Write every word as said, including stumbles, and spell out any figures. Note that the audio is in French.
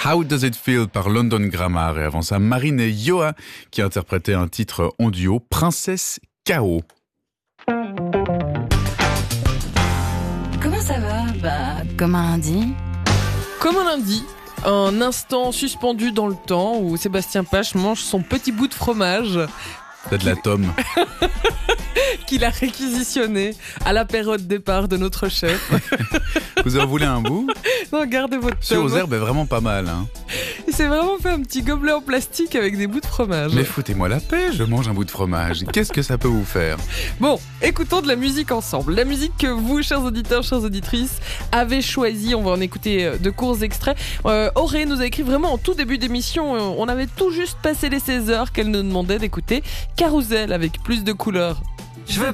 How Does It Feel par London Grammar. Et avant ça, Marine et Yoa qui interprétaient un titre en duo, Princesse K O. Comment ça va ? Bah, comme un lundi. Comme un lundi, un instant suspendu dans le temps où Sébastien Pache mange son petit bout de fromage. C'est de la tome. Qu'il a réquisitionné à l'apéro de départ de notre chef. Vous en voulez un bout ? Non, gardez votre tome. Celui aux herbes est vraiment pas mal. Hein. Il s'est vraiment fait un petit gobelet en plastique avec des bouts de fromage. Mais foutez-moi la paix, je mange un bout de fromage. Qu'est-ce que ça peut vous faire ? Bon, écoutons de la musique ensemble. La musique que vous, chers auditeurs, chères auditrices, avez choisie. On va en écouter de courts extraits. Euh, Auré nous a écrit vraiment en tout début d'émission. On avait tout juste passé les seize heures qu'elle nous demandait d'écouter Carousel avec plus de couleurs. Je veux